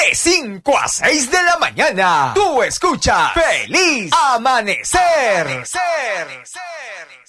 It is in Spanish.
De 5 a 6 de la mañana, tú escuchas Feliz Amanecer.